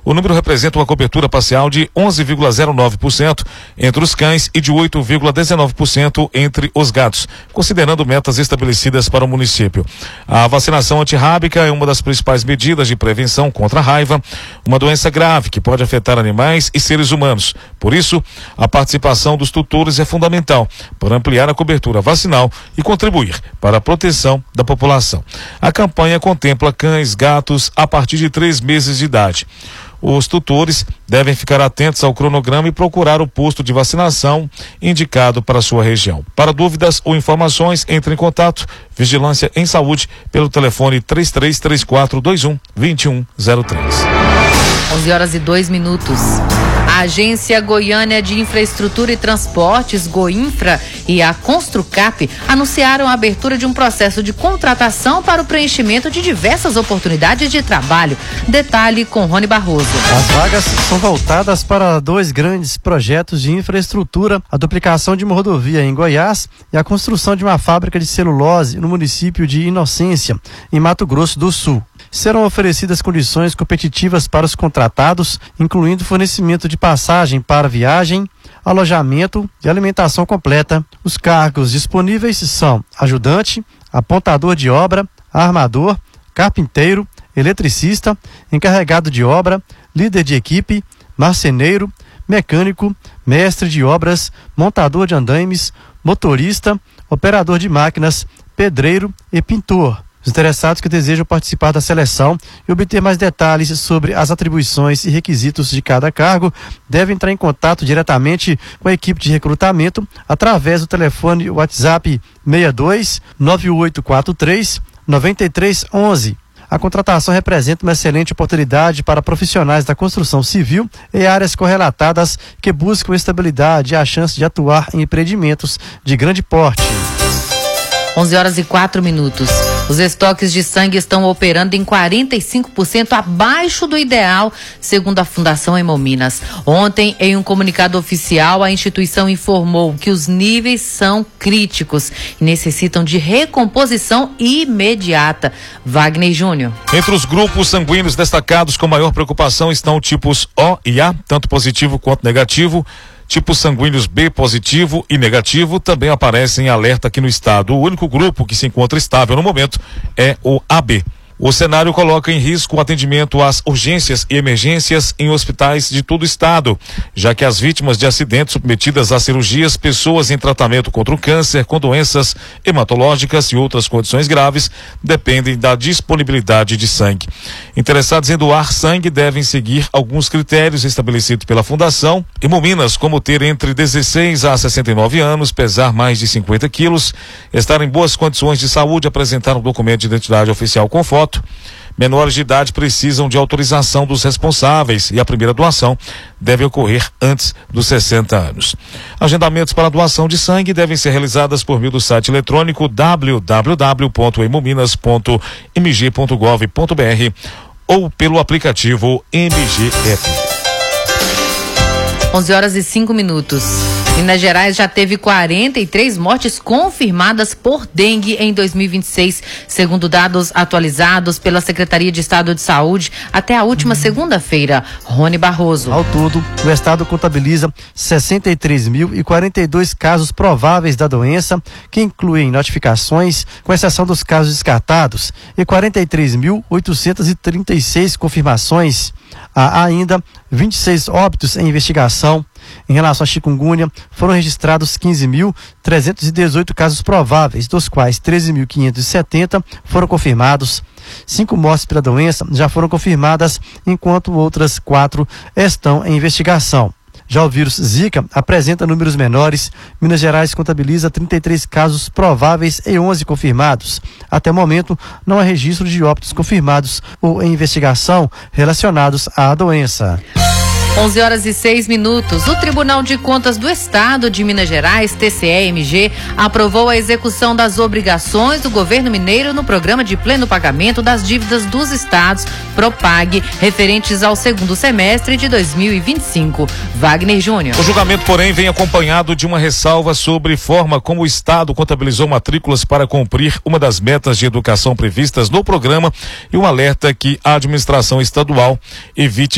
O número representa uma cobertura parcial de 11,09% entre os cães e de 8,19% entre os gatos, considerando metas estabelecidas para o município. A vacinação antirrábica é uma das principais medidas de prevenção contra a raiva, uma doença grave que pode afetar animais e seres humanos. Por isso, a participação dos tutores é fundamental para ampliar a cobertura vacinal e contribuir para a proteção da população. A campanha contempla cães, gatos a partir de 3 meses de idade. Os tutores devem ficar atentos ao cronograma e procurar o posto de vacinação indicado para a sua região. Para dúvidas ou informações, entre em contato Vigilância em Saúde pelo telefone 333421-2103. 11h02. A Agência Goiânia de Infraestrutura e Transportes, Goinfra, e a Construcap anunciaram a abertura de um processo de contratação para o preenchimento de diversas oportunidades de trabalho. Detalhe com Rony Barroso. As vagas são voltadas para 2 grandes projetos de infraestrutura: a duplicação de uma rodovia em Goiás e a construção de uma fábrica de celulose no município de Inocência, em Mato Grosso do Sul. Serão oferecidas condições competitivas para os contratados, incluindo fornecimento de passagem para viagem, alojamento e alimentação completa. Os cargos disponíveis são ajudante, apontador de obra, armador, carpinteiro, eletricista, encarregado de obra, líder de equipe, marceneiro, mecânico, mestre de obras, montador de andaimes, motorista, operador de máquinas, pedreiro e pintor. Os interessados que desejam participar da seleção e obter mais detalhes sobre as atribuições e requisitos de cada cargo devem entrar em contato diretamente com a equipe de recrutamento através do telefone WhatsApp 62 9843 9311. A contratação representa uma excelente oportunidade para profissionais da construção civil e áreas correlatadas que buscam estabilidade e a chance de atuar em empreendimentos de grande porte. 11h04. Os estoques de sangue estão operando em 45% abaixo do ideal, segundo a Fundação Hemominas. Ontem, em um comunicado oficial, a instituição informou que os níveis são críticos e necessitam de recomposição imediata. Wagner Júnior. Entre os grupos sanguíneos destacados com maior preocupação estão tipos O e A, tanto positivo quanto negativo. Tipos sanguíneos B positivo e negativo também aparecem em alerta aqui no estado. O único grupo que se encontra estável no momento é o AB. O cenário coloca em risco o atendimento às urgências e emergências em hospitais de todo o estado, já que as vítimas de acidentes submetidas a cirurgias, pessoas em tratamento contra o câncer, com doenças hematológicas e outras condições graves, dependem da disponibilidade de sangue. Interessados em doar sangue devem seguir alguns critérios estabelecidos pela Fundação Hemominas, como ter entre 16 a 69 anos, pesar mais de 50 quilos, estar em boas condições de saúde, apresentar um documento de identidade oficial com foto. Menores de idade precisam de autorização dos responsáveis e a primeira doação deve ocorrer antes dos 60 anos. Agendamentos para doação de sangue devem ser realizadas por meio do site eletrônico www.hemominas.mg.gov.br ou pelo aplicativo MGF. 11h05. Minas Gerais já teve 43 mortes confirmadas por dengue em 2026, segundo dados atualizados pela Secretaria de Estado de Saúde até a última segunda-feira. Rony Barroso. Ao todo, o estado contabiliza 63.042 casos prováveis da doença, que incluem notificações, com exceção dos casos descartados, e 43.836 confirmações. Há ainda 26 óbitos em investigação. Em relação à chikungunya, foram registrados 15.318 casos prováveis, dos quais 13.570 foram confirmados. 5 mortes pela doença já foram confirmadas, enquanto outras 4 estão em investigação. Já o vírus Zika apresenta números menores. Minas Gerais contabiliza 33 casos prováveis e 11 confirmados. Até o momento, não há registro de óbitos confirmados ou em investigação relacionados à doença. 11h06. O Tribunal de Contas do Estado de Minas Gerais, TCE-MG, aprovou a execução das obrigações do governo mineiro no programa de pleno pagamento das dívidas dos estados, Propag, referentes ao segundo semestre de 2025. Wagner Júnior. O julgamento, porém, vem acompanhado de uma ressalva sobre forma como o estado contabilizou matrículas para cumprir uma das metas de educação previstas no programa e um alerta que a administração estadual evite